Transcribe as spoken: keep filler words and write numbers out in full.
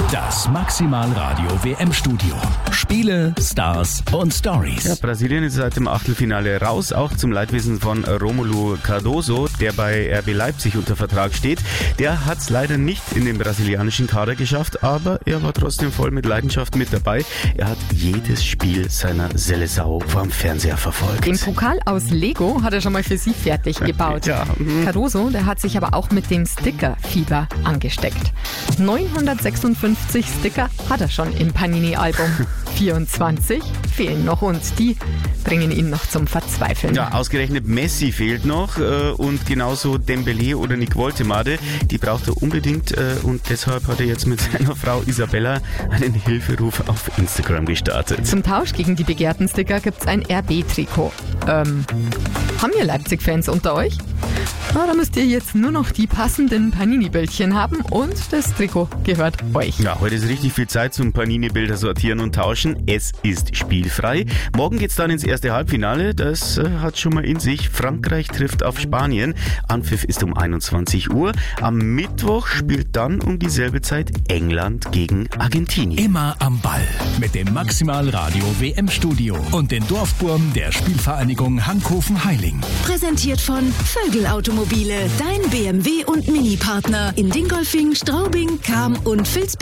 Das Maximal Radio W M-Studio. Spiele, Stars und Stories. Ja, Brasilien ist seit dem Achtelfinale raus, auch zum Leidwesen von Romulo Cardoso, der bei R B Leipzig unter Vertrag steht. Der hat es leider nicht in den brasilianischen Kader geschafft, aber er war trotzdem voll mit Leidenschaft mit dabei. Er hat jedes Spiel seiner Seleção vom Fernseher verfolgt. Den Pokal aus Lego hat er schon mal für sie fertig gebaut. Ja. Cardoso, der hat sich aber auch mit dem Sticker-Fieber angesteckt. neunhundertsechsundfünfzig Sticker hat er schon im Panini-Album. vierundzwanzig fehlen noch und die bringen ihn noch zum Verzweifeln. Ja, ausgerechnet Messi fehlt noch äh, und genauso Dembélé oder Nick Woltemade. Die braucht er unbedingt äh, und deshalb hat er jetzt mit seiner Frau Isabella einen Hilferuf auf Instagram gestartet. Zum Tausch gegen die begehrten Sticker gibt's ein R B-Trikot. Ähm, haben wir Leipzig-Fans unter euch? Na, da müsst ihr jetzt nur noch die passenden Panini-Bildchen haben und das Trikot gehört euch. Ja, heute ist richtig viel Zeit zum Panini-Bilder sortieren und tauschen. Es ist spielfrei. Morgen geht's dann ins erste Halbfinale. Das äh, hat schon mal in sich. Frankreich trifft auf Spanien. Anpfiff ist um einundzwanzig Uhr. Am Mittwoch spielt dann um dieselbe Zeit England gegen Argentinien. Immer am Ball mit dem Maximal Radio W M-Studio und den Dorfburm der Spielvereinigung Hankhofen-Heiling. Präsentiert von Vögel Automobile, dein B M W und Mini-Partner in Dingolfing, Straubing, Cham und Vilsbinden.